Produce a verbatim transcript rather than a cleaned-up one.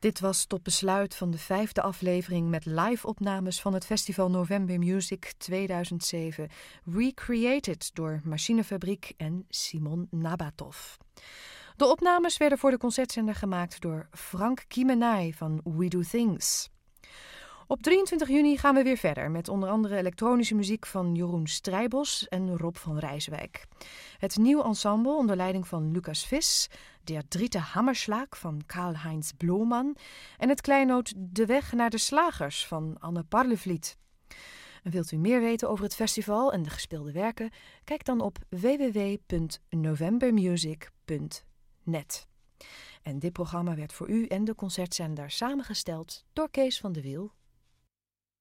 Dit was tot besluit van de vijfde aflevering met live-opnames van het festival November Music tweeduizend zeven, recreated door Machinefabriek en Simon Nabatov. De opnames werden voor de concertzender gemaakt door Frank Kimenai van We Do Things. Op drieëntwintig juni gaan we weer verder met onder andere elektronische muziek van Jeroen Strijbos en Rob van Rijswijk. Het nieuw ensemble onder leiding van Lucas Vis, Der Dritte Hammerschlag van Karl-Heinz Bloeman en het kleinood De Weg naar de Slagers van Anne Parlevliet. En wilt u meer weten over het festival en de gespeelde werken? Kijk dan op w w w punt novembermusic punt net. En dit programma werd voor u en de concertzender samengesteld door Kees van de Wiel.